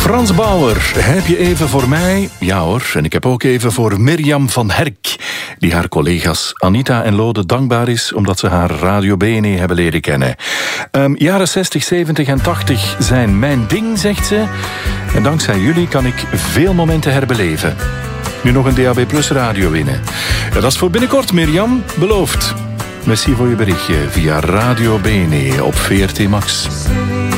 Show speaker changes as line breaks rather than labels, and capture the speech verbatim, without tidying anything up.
Frans Bauer, heb je even voor mij? Ja hoor, en ik heb ook even voor Mirjam van Herk, die haar collega's Anita en Lode dankbaar is omdat ze haar Radio B N E hebben leren kennen. Um, jaren zestig, zeventig en tachtig zijn mijn ding, zegt ze. En dankzij jullie kan ik veel momenten herbeleven. Nu nog een D A B Plus radio winnen. Ja, dat is voor binnenkort, Mirjam, beloofd. Merci voor je berichtje via Radio B N E op V R T Max.